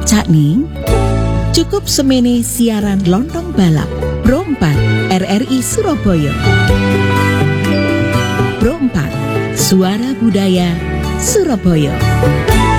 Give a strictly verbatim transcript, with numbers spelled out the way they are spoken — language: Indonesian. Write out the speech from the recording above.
Cakning, cukup semene siaran lontong balap Pro empat R R I Surabaya. Pro empat, Suara Budaya Surabaya.